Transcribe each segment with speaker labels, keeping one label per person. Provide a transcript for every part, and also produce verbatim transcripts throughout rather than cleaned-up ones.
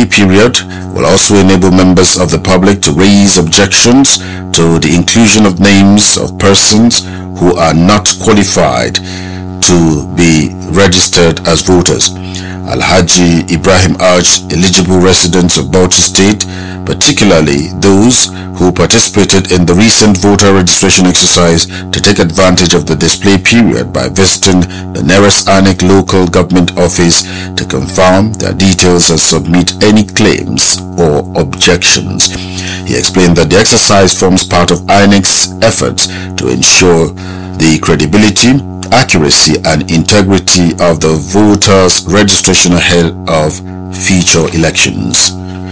Speaker 1: period will also enable members of the public to raise objections to the inclusion of names of persons who are not qualified to be registered as voters. Alhaji Ibrahim urged eligible residents of Bauchi State, particularly those who participated in the recent voter registration exercise, to take advantage of the display period by visiting the nearest I N E C local government office to confirm their details and submit any claims or objections. He explained that the exercise forms part of I N E C's efforts to ensure the credibility, accuracy and integrity of the voters' registration ahead of future elections.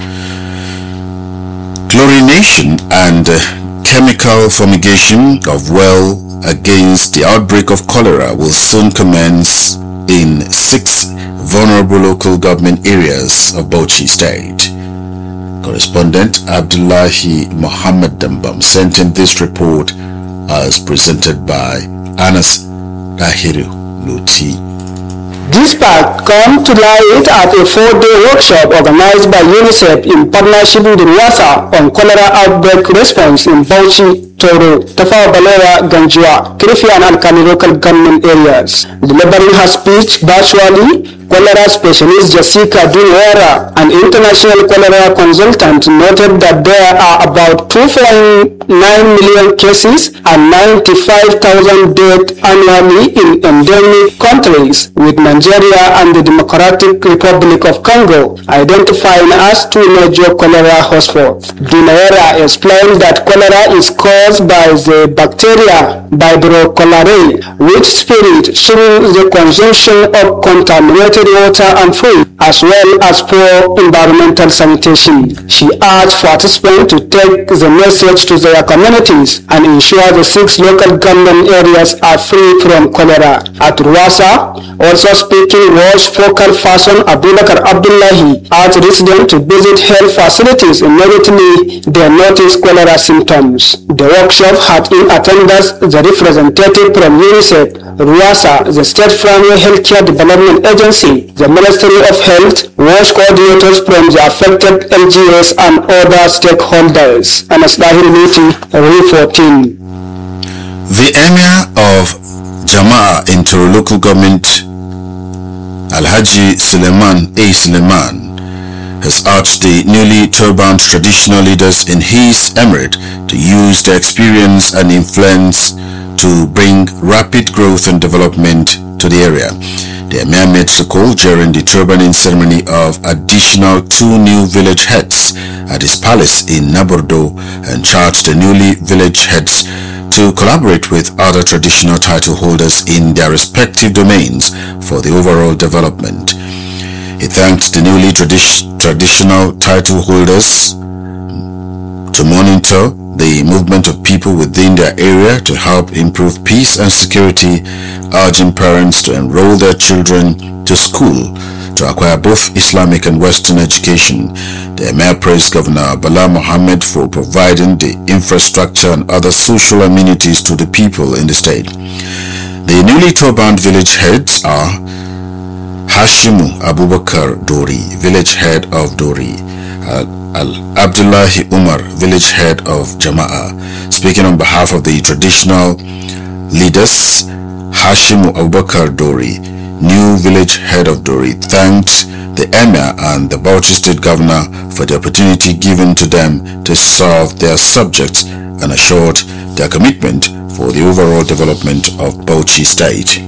Speaker 1: Chlorination and uh, chemical fumigation of well against the outbreak of cholera will soon commence in six vulnerable local government areas of Bauchi State. Correspondent Abdullahi Muhammad Dambam sent in this report as presented by Anas Dahiru Luti.
Speaker 2: This part come to light at a four-day workshop organized by UNICEF in partnership with RWASA on cholera outbreak response in Bauchi, Toro, Tafawa Balewa, Ganjua, Kirifi and Alkali local government areas. Delivering her speech virtually, cholera specialist Jessica Dunera, an international cholera consultant, noted that there are about two point nine million cases and ninety-five thousand deaths annually in endemic countries, with Nigeria and the Democratic Republic of Congo identifying as two major cholera hotspots. Dunera explained that cholera is caused by the bacteria Vibrio cholerae, which spread through the consumption of contaminated water and food, as well as poor environmental sanitation. She urged participants to take the message to their communities and ensure the six local government areas are free from cholera. At RWASA, also speaking was focal person Abubakar Abdullahi, urged residents to visit health facilities immediately they notice cholera symptoms. The workshop had in attendance the representative from UNICEF, RWASA, the State Primary Healthcare Development Agency, the Ministry of Health, WASH coordinators from the affected L G S and other stakeholders. Anas Dahir Luti, reporting.
Speaker 1: The Emir of Jama'ah in Toro local government, Alhaji Suleiman A. Suleiman, has urged the newly turbaned traditional leaders in his emirate to use their experience and influence to bring rapid growth and development to the area. The Emir made the call during the turbaning ceremony of additional two new village heads at his palace in Nabordo and charged the newly village heads to collaborate with other traditional title holders in their respective domains for the overall development. He thanked the newly tradi- traditional title holders to monitor the movement of people within their area to help improve peace and security, urging parents to enroll their children to school to acquire both Islamic and Western education. The Emir praised Governor Bala Mohammed for providing the infrastructure and other social amenities to the people in the state. The newly turbaned village heads are Hashimu Abubakar Dori, village head of Dori, uh, Al Abdullahi Umar, village head of Jama'ah. Speaking on behalf of the traditional leaders, Hashimu Abubakar Dori, new village head of Dori, thanked the Emir and the Bauchi State Governor for the opportunity given to them to serve their subjects and assured their commitment for the overall development of Bauchi State.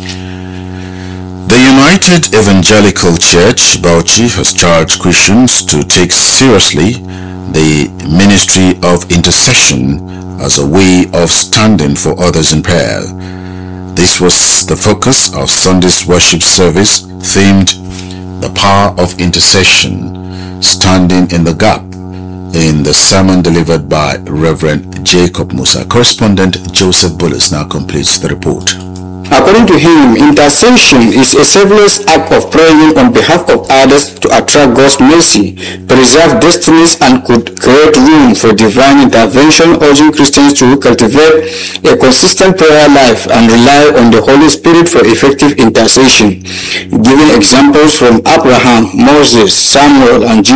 Speaker 1: The United Evangelical Church Bauchi has charged Christians to take seriously the ministry of intercession as a way of standing for others in prayer. This was the focus of Sunday's worship service themed "The Power of Intercession, Standing in the Gap" in the sermon delivered by Reverend Jacob Musa. Correspondent Joseph Bullis now completes the report.
Speaker 3: According to him, intercession is a selfless act of praying on behalf of others to attract God's mercy, preserve destinies, and could create room for divine intervention, urging Christians to cultivate a consistent prayer life and rely on the Holy Spirit for effective intercession, giving examples from Abraham, Moses, Samuel, and Jesus.